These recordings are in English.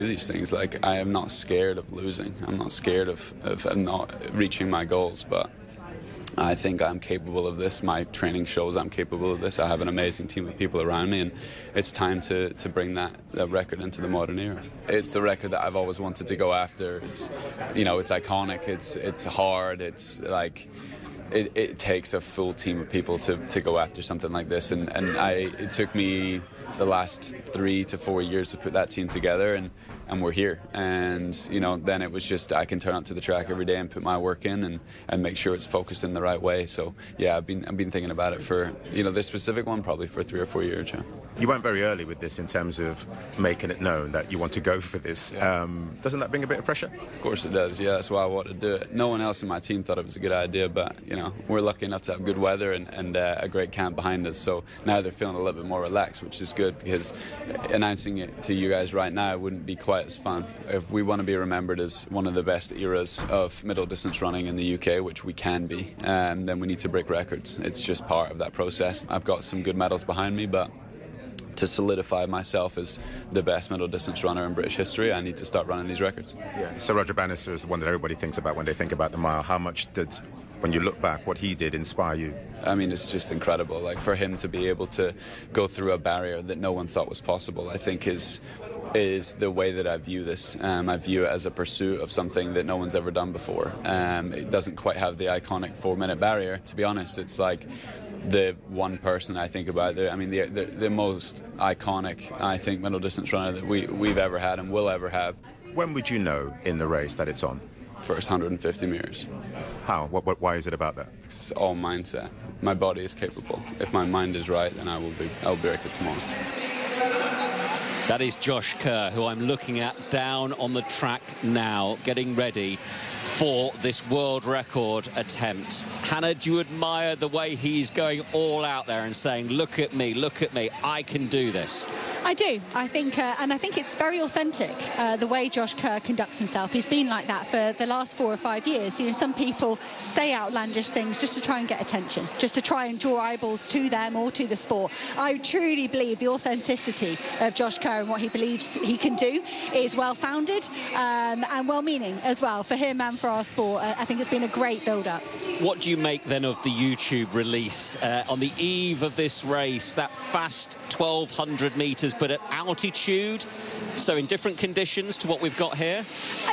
these things. Like, I am not scared of losing. I'm not scared of not reaching my goals, but I think I'm capable of this. My training shows I'm capable of this. I have an amazing team of people around me, and it's time to bring that record into the modern era. It's the record that I've always wanted to go after. It's, you know, it's iconic, it's hard, it's like, it takes a full team of people to go after something like this, and it took me the last 3 to 4 years to put that team together, and we're here. And, you know, then it was just, I can turn up to the track every day and put my work in and make sure it's focused in the right way. So yeah, I've been thinking about it for, you know, this specific one probably for 3 or 4 years. Yeah. You went very early with this in terms of making it known that you want to go for this. Yeah. Doesn't that bring a bit of pressure? Of course it does, yeah. That's why I wanted to do it. No one else in my team thought it was a good idea, but, you know, we're lucky enough to have good weather and a great camp behind us. So now they're feeling a little bit more relaxed, which is good, because announcing it to you guys right now wouldn't be quite as fun. If we want to be remembered as one of the best eras of middle distance running in the UK, which we can be, then we need to break records. It's just part of that process. I've got some good medals behind me, but to solidify myself as the best middle distance runner in British history, I need to start running these records. Yeah. So Roger Bannister is the one that everybody thinks about when they think about the mile. How much did, when you look back, what he did inspire you? I mean, it's just incredible. Like, for him to be able to go through a barrier that no one thought was possible, I think is the way that I view this. I view it as a pursuit of something that no one's ever done before. It doesn't quite have the iconic 4-minute barrier, to be honest. It's like the one person I think about. I mean, the most iconic, I think, middle distance runner that we've ever had and will ever have. When would you know in the race that it's on? First 150 metres. How? Why is it about that? It's all mindset. My body is capable. If my mind is right, then I'll be record tomorrow. That is Josh Kerr, who I'm looking at down on the track now, getting ready for this world record attempt. Hannah, do you admire the way he's going all out there and saying, look at me, I can do this? I do. I think, and I think it's very authentic, the way Josh Kerr conducts himself. He's been like that for the last 4 or 5 years. You know, some people say outlandish things just to try and get attention, just to try and draw eyeballs to them or to the sport. I truly believe the authenticity of Josh Kerr and what he believes he can do is well-founded and well-meaning as well for him and for our sport. I think it's been a great build-up. What do you make then of the YouTube release on the eve of this race, that fast 1,200 metres, but at altitude, so in different conditions to what we've got here?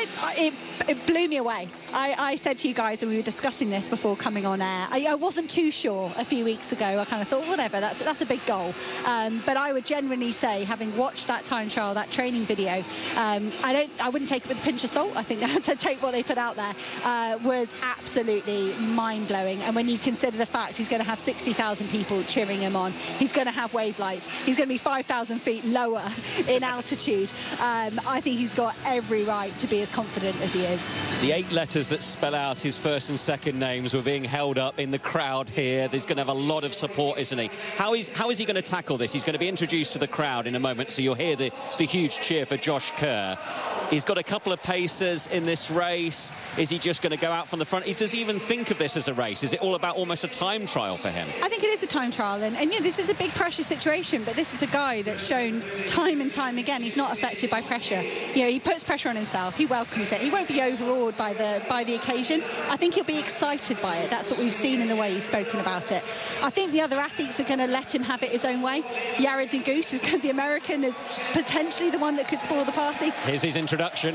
It blew me away. I said to you guys when we were discussing this before coming on air, I wasn't too sure a few weeks ago. I kind of thought, whatever, that's a big goal. But I would genuinely say, having watched that time trial, that training video, I wouldn't take it with a pinch of salt. I think to take what they put out there was absolutely mind-blowing. And when you consider the fact he's going to have 60,000 people cheering him on, he's going to have wave lights, he's going to be 5,000 feet lower in altitude, I think he's got every right to be as confident as he is. The 8 letters that spell out his first and second names were being held up in the crowd here. He's going to have a lot of support, isn't he? How is he going to tackle this? He's going to be introduced to the crowd in a moment, so you'll hear the huge cheer for Josh Kerr. He's got a couple of pacers in this race. Is he just going to go out from the front? Does he even think of this as a race? Is it all about almost a time trial for him? I think it is a time trial, and yeah, this is a big pressure situation, but this is a guy that's shown time and time again he's not affected by pressure. You know, he puts pressure on himself, he welcomes it, he won't be overawed by the occasion. I think he'll be excited by it. That's what we've seen in the way he's spoken about it. I think the other athletes are going to let him have it his own way. Yared Nuguse, the American, is potentially the one that could spoil the party. Here's his introduction.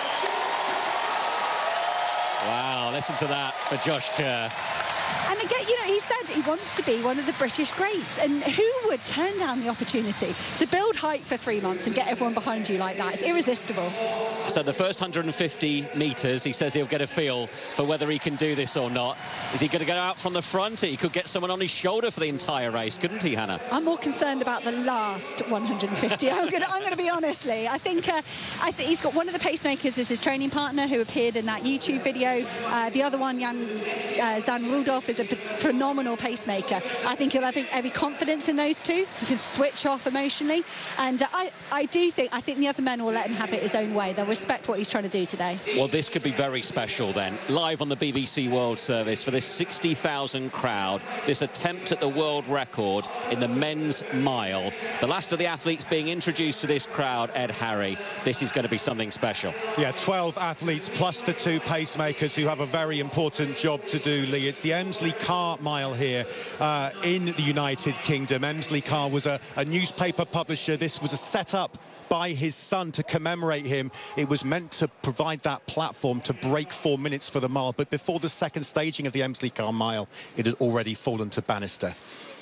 Wow, listen to that for Josh Kerr. And again, you know, he said he wants to be one of the British greats. And who would turn down the opportunity to build hype for 3 months and get everyone behind you like that? It's irresistible. So the first 150 metres, he says he'll get a feel for whether he can do this or not. Is he going to go out from the front? He could get someone on his shoulder for the entire race, couldn't he, Hannah? I'm more concerned about the last 150. I'm going to be honestly. I think he's got one of the pacemakers as his training partner who appeared in that YouTube video. The other one, Zan Rudolph, himself is a phenomenal pacemaker. I think he'll have every confidence in those two. He can switch off emotionally, and I think the other men will let him have it his own way. They'll respect what he's trying to do today. Well, this could be very special then. Live on the BBC World Service for this 60,000 crowd, this attempt at the world record in the men's mile. The last of the athletes being introduced to this crowd, Ed Harry. This is going to be something special. Yeah, 12 athletes plus the 2 pacemakers who have a very important job to do, Lee. It's the Emsley Car Mile here in the United Kingdom. Emsley Car was a newspaper publisher. This was a setup by his son to commemorate him. It was meant to provide that platform to break 4 minutes for the mile, but before the second staging of the Emsley Car Mile, it had already fallen to Bannister.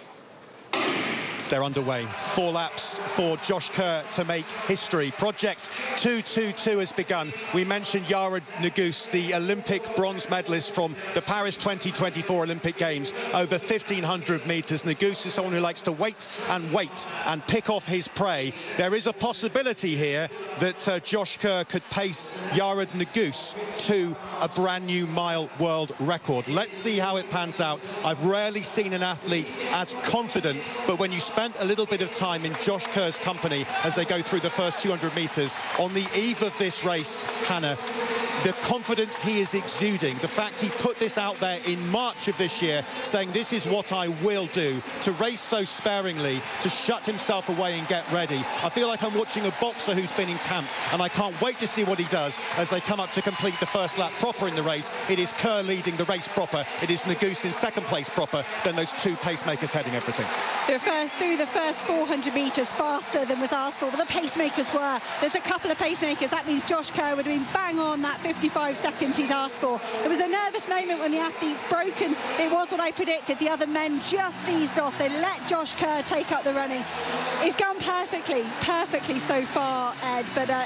They're underway. 4 laps for Josh Kerr to make history. Project 222 has begun. We mentioned Yared Nuguse, the Olympic bronze medalist from the Paris 2024 Olympic Games, over 1,500 meters. Nuguse is someone who likes to wait and pick off his prey. There is a possibility here that Josh Kerr could pace Yared Nuguse to a brand new mile world record. Let's see how it pans out. I've rarely seen an athlete as confident, but when you spent a little bit of time in Josh Kerr's company as they go through the first 200 meters on the eve of this race, Hannah, the confidence he is exuding, the fact he put this out there in March of this year, saying this is what I will do, to race so sparingly, to shut himself away and get ready. I feel like I'm watching a boxer who's been in camp, and I can't wait to see what he does as they come up to complete the first lap proper in the race. It is Kerr leading the race proper. It is Nuguse in second place proper. Then those 2 pacemakers heading everything. Through the first 400 metres faster than was asked for, but the pacemakers were. There's a couple of pacemakers. That means Josh Kerr would have been bang on that 55 seconds he'd asked for. It was a nervous moment when the athletes broke, and it was what I predicted. The other men just eased off. They let Josh Kerr take up the running. It's gone perfectly so far, Ed, but